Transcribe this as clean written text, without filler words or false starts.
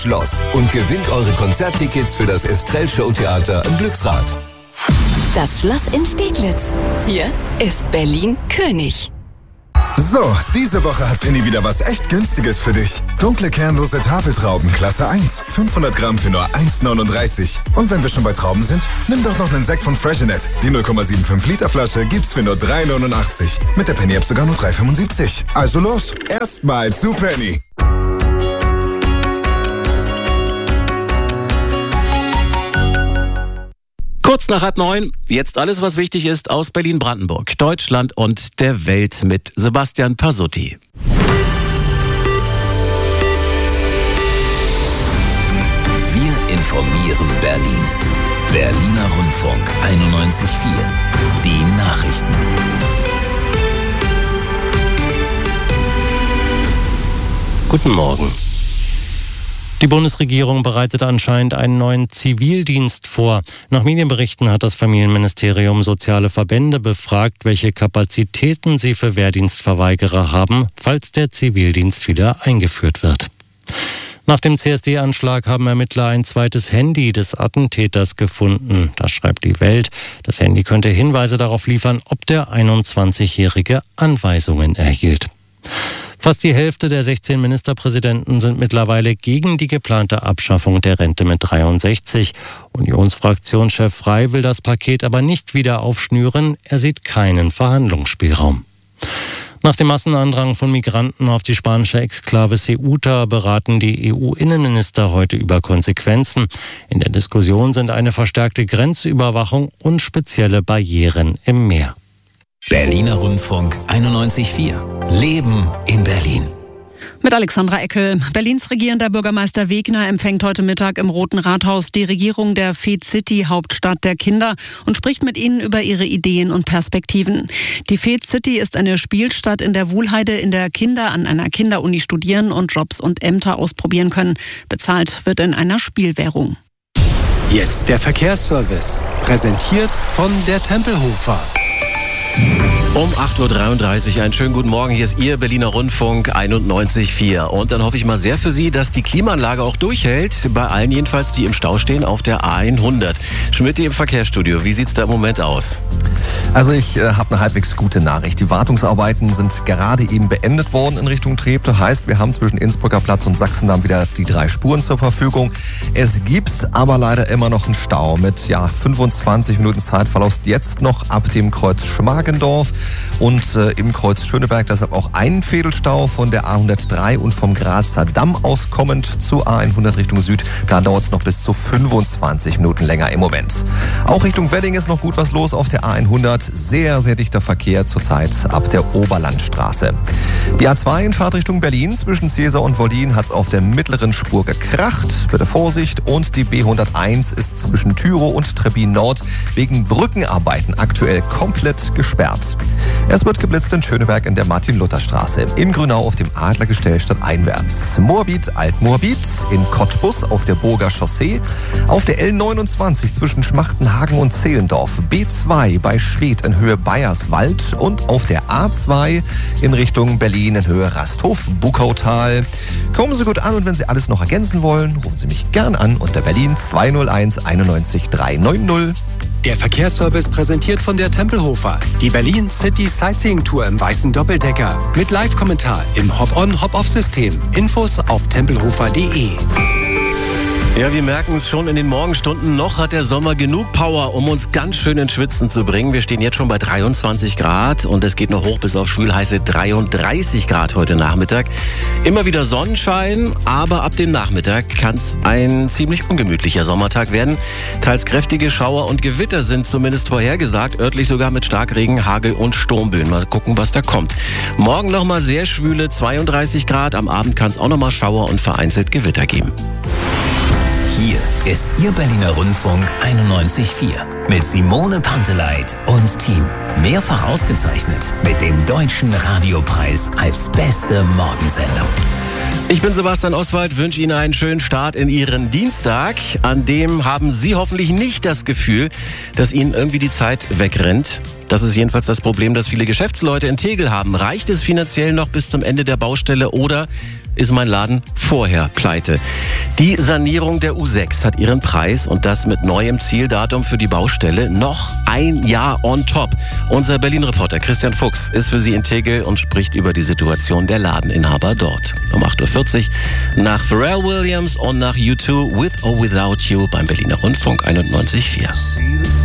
Schloss und gewinnt eure Konzerttickets für das Estrell Showtheater am Glücksrad. Das Schloss in Steglitz. Hier ist Berlin König. So, diese Woche hat Penny wieder was echt Günstiges für dich. Dunkle kernlose Tafeltrauben, Klasse 1. 500 Gramm für nur 1,39. Und wenn wir schon bei Trauben sind, nimm doch noch einen Sekt von Freshenet. Die 0,75 Liter Flasche gibt's für nur 3,89. Mit der Penny-App sogar nur 3,75. Also los, erstmal zu Penny. Kurz nach 8:30, jetzt alles, was wichtig ist aus Berlin-Brandenburg, Deutschland und der Welt mit Sebastian Pasutti. Wir informieren Berlin. Berliner Rundfunk 91.4. Die Nachrichten. Guten Morgen. Die Bundesregierung bereitet anscheinend einen neuen Zivildienst vor. Nach Medienberichten hat das Familienministerium soziale Verbände befragt, welche Kapazitäten sie für Wehrdienstverweigerer haben, falls der Zivildienst wieder eingeführt wird. Nach dem CSD-Anschlag haben Ermittler ein zweites Handy des Attentäters gefunden. Das schreibt die Welt. Das Handy könnte Hinweise darauf liefern, ob der 21-Jährige Anweisungen erhielt. Fast die Hälfte der 16 Ministerpräsidenten sind mittlerweile gegen die geplante Abschaffung der Rente mit 63. Unionsfraktionschef Frey will das Paket aber nicht wieder aufschnüren. Er sieht keinen Verhandlungsspielraum. Nach dem Massenandrang von Migranten auf die spanische Exklave Ceuta beraten die EU-Innenminister heute über Konsequenzen. In der Diskussion sind eine verstärkte Grenzüberwachung und spezielle Barrieren im Meer. Berliner Rundfunk 91.4. Leben in Berlin. Mit Alexandra Eckel. Berlins regierender Bürgermeister Wegner empfängt heute Mittag im Roten Rathaus die Regierung der Fed City, Hauptstadt der Kinder, und spricht mit ihnen über ihre Ideen und Perspektiven. Die Fed City ist eine Spielstadt in der Wuhlheide, in der Kinder an einer Kinderuni studieren und Jobs und Ämter ausprobieren können. Bezahlt wird in einer Spielwährung. Jetzt der Verkehrsservice, präsentiert von der Tempelhofer. Um 8:33 Uhr, einen schönen guten Morgen. Hier ist Ihr Berliner Rundfunk 91.4. Und dann hoffe ich mal sehr für Sie, dass die Klimaanlage auch durchhält. Bei allen jedenfalls, die im Stau stehen auf der A100. Schmidt im Verkehrsstudio, wie sieht es da im Moment aus? Also ich habe eine halbwegs gute Nachricht. Die Wartungsarbeiten sind gerade eben beendet worden in Richtung Treptow. Heißt, wir haben zwischen Innsbrucker Platz und Sachsendamm wieder die 3 Spuren zur Verfügung. Es gibt aber leider immer noch einen Stau mit 25 Minuten Zeitverlust jetzt noch ab dem Kreuz Schmargendorf und im Kreuz Schöneberg. Deshalb auch ein Viertelstau von der A103 und vom Grazer Damm aus kommend zur A100 Richtung Süd. Da dauert es noch bis zu 25 Minuten länger im Moment. Auch Richtung Wedding ist noch gut was los auf der A100. Sehr, sehr dichter Verkehr zurzeit ab der Oberlandstraße. Die A2 in Fahrtrichtung Berlin zwischen Cäsar und Woldin hat es auf der mittleren Spur gekracht. Bitte Vorsicht. Und die B101 ist zwischen Tyrow und Trebbin Nord wegen Brückenarbeiten aktuell komplett gesperrt. Es wird geblitzt in Schöneberg in der Martin-Luther-Straße, in Grünau auf dem Adlergestell stadteinwärts, Moabit, Alt-Moabit, in Cottbus auf der Burger Chaussee, auf der L29 zwischen Schmachtenhagen und Zehlendorf, B2 bei Schwedt in Höhe Bayerswald und auf der A2 in Richtung Berlin in Höhe Rasthof, Buckautal. Kommen Sie gut an und wenn Sie alles noch ergänzen wollen, rufen Sie mich gern an unter Berlin 201 91 390. Der Verkehrsservice präsentiert von der Tempelhofer. Die Berlin City Sightseeing Tour im weißen Doppeldecker. Mit Live-Kommentar im Hop-on-Hop-off-System. Infos auf tempelhofer.de. Ja, wir merken es schon in den Morgenstunden. Noch hat der Sommer genug Power, um uns ganz schön ins Schwitzen zu bringen. Wir stehen jetzt schon bei 23 Grad und es geht noch hoch bis auf schwülheiße 33 Grad heute Nachmittag. Immer wieder Sonnenschein, aber ab dem Nachmittag kann es ein ziemlich ungemütlicher Sommertag werden. Teils kräftige Schauer und Gewitter sind zumindest vorhergesagt, örtlich sogar mit Starkregen, Hagel und Sturmböen. Mal gucken, was da kommt. Morgen nochmal sehr schwüle 32 Grad. Am Abend kann es auch nochmal Schauer und vereinzelt Gewitter geben. Hier ist Ihr Berliner Rundfunk 91.4 mit Simone Panteleit und Team. Mehrfach ausgezeichnet mit dem Deutschen Radiopreis als beste Morgensendung. Ich bin Sebastian Oswald, wünsche Ihnen einen schönen Start in Ihren Dienstag. An dem haben Sie hoffentlich nicht das Gefühl, dass Ihnen irgendwie die Zeit wegrennt. Das ist jedenfalls das Problem, das viele Geschäftsleute in Tegel haben. Reicht es finanziell noch bis zum Ende der Baustelle oder ist mein Laden vorher pleite. Die Sanierung der U6 hat ihren Preis und das mit neuem Zieldatum für die Baustelle. Noch ein Jahr on top. Unser Berlin-Reporter Christian Fuchs ist für Sie in Tegel und spricht über die Situation der Ladeninhaber dort. Um 8.40 Uhr nach Pharrell Williams und nach U2 With or Without You beim Berliner Rundfunk 91.4.